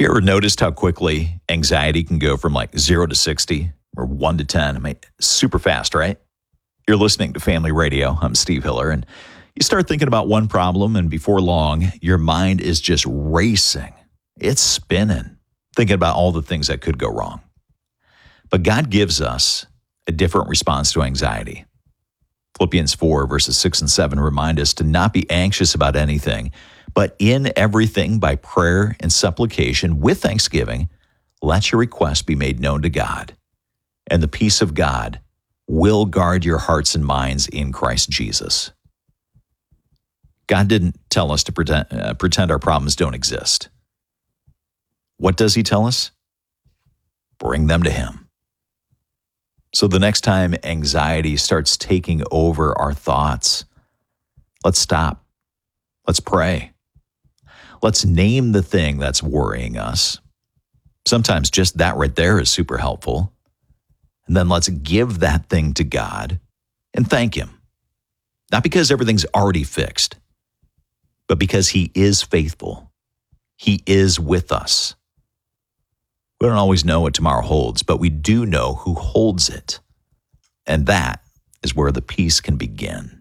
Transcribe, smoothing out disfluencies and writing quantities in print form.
Have you ever noticed how quickly anxiety can go from like 0 to 60 or 1 to 10? I mean, super fast, right? You're listening to Family Radio. I'm Steve Hiller, and you start thinking about one problem, and before long, your mind is just racing. It's spinning, thinking about all the things that could go wrong. But God gives us a different response to anxiety. Philippians 4, verses 6 and 7 remind us to not be anxious about anything, but in everything by prayer and supplication with thanksgiving, let your requests be made known to God. And the peace of God will guard your hearts and minds in Christ Jesus. God didn't tell us to pretend our problems don't exist. What does he tell us? Bring them to him. So the next time anxiety starts taking over our thoughts, let's stop. Let's pray. Let's name the thing that's worrying us. Sometimes just that right there is super helpful. And then let's give that thing to God and thank him. Not because everything's already fixed, but because he is faithful. He is with us. We don't always know what tomorrow holds, but we do know who holds it. And that is where the peace can begin.